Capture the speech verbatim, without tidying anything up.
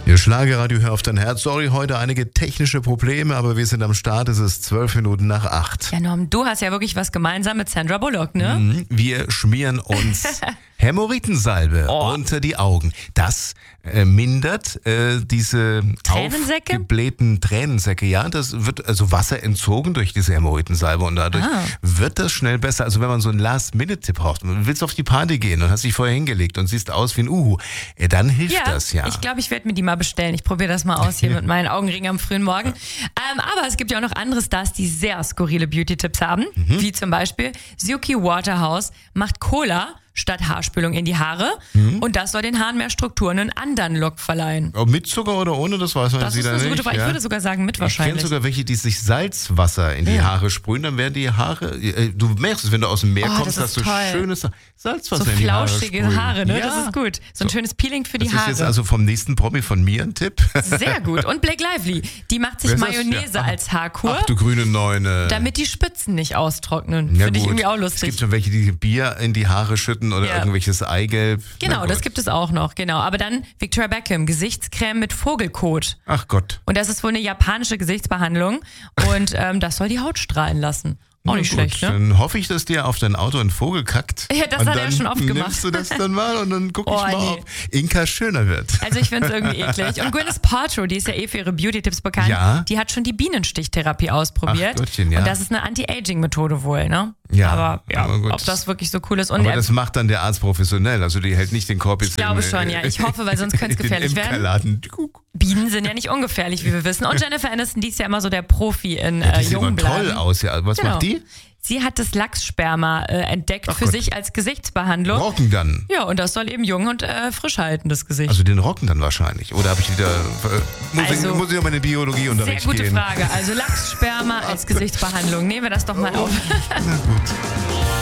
Ihr Schlagerradio, hör auf dein Herz. Sorry, heute einige technische Probleme, aber wir sind am Start. Es ist zwölf Minuten nach acht. Ja, Norm, du hast ja wirklich was gemeinsam mit Sandra Bullock, ne? Wir schmieren uns Hämorrhoidensalbe Oh. unter die Augen. Das äh, mindert äh, diese Tränensäcke? aufgeblähten Tränensäcke. Ja, das wird also Wasser entzogen durch diese Hämorrhoidensalbe und dadurch Ah. wird das schnell besser. Also wenn man so einen Last-Minute-Tipp braucht, du willst auf die Party gehen und hast dich vorher hingelegt und siehst aus wie ein Uhu, äh, dann hilft Ja, das ja. ich glaube, ich werde mir die mal bestellen. Ich probiere das mal aus hier mit meinen Augenringen am frühen Morgen. Ähm, aber es gibt ja auch noch andere Stars, die sehr skurrile Beauty-Tipps haben. Mhm. Wie zum Beispiel Suki Waterhouse macht Cola statt Haarspülung in die Haare. Mhm. Und das soll den Haaren mehr Struktur und einen anderen Look verleihen. Ob mit Zucker oder ohne, das weiß man Das jetzt ist wieder eine nicht. gute Frage. Ich ja. würde sogar sagen mit Ich kenne wahrscheinlich. sogar welche, die sich Salzwasser in die Ja. Haare sprühen, dann werden die Haare, äh, du merkst es, wenn du aus dem Meer Oh, kommst, das hast ist du toll. schönes Salzwasser So in die Haare flauschige sprühen. Haare, ne? Ja. Das ist gut. So ein So- schönes Peeling für die Das ist Haare. jetzt also vom nächsten Promi von mir ein Tipp. Sehr gut. Und Blake Lively, die macht sich Wer ist das? Mayonnaise Ja. als Haarkur, Ach du grüne Neune. damit die Spitzen nicht austrocknen. Ja, Finde ich gut. irgendwie auch Es lustig. gibt schon welche, die Bier in die Haare schütten oder Ja. irgendwelches Eigelb. Genau, Na das gut. gibt es auch noch, genau. Aber dann Victoria Beckham, Gesichtscreme mit Vogelkot. Ach Gott. Und das ist wohl eine japanische Gesichtsbehandlung. Und ähm, das soll die Haut strahlen lassen. Auch Na nicht gut, schlecht, ne? Dann hoffe ich, dass dir auf dein Auto ein Vogel kackt. Ja, das und hat er dann schon oft gemacht. nimmst du das dann mal und dann guck ich Oh, mal, nee. ob Inka schöner wird. Also ich finde es irgendwie eklig. Und Gwyneth Paltrow, die ist ja eh für ihre Beauty-Tipps bekannt, Ja. die hat schon die Bienenstichtherapie ausprobiert. Ach Gottchen, ja. Und das ist eine Anti-Aging-Methode wohl, ne? Ja, aber ja, aber gut. ob das wirklich so cool ist. Und Aber er- das macht dann der Arzt professionell. Also die hält nicht den Korb jetzt Ich glaube im, schon, ja. Ich hoffe, weil sonst könnte es in den gefährlich werden. Imkerladen. Bienen sind ja nicht ungefährlich, wie wir wissen. Und Jennifer Aniston, die ist ja immer so der Profi in Ja, äh, die sieht jungen immer toll bleiben. aus. Ja. Was Genau. macht die? Sie hat das Lachssperma äh, entdeckt Ach für Gott. sich als Gesichtsbehandlung. Rocken dann. Ja, und das soll eben jung und äh, frisch halten, das Gesicht. Also den Rocken dann wahrscheinlich. Oder habe ich wieder. Äh, muss, Also, ich, muss ich auf meine Biologieunterricht Sehr gute gehen? Frage. Also Lachssperma als Gesichtsbehandlung. Nehmen wir das doch mal auf. Na gut.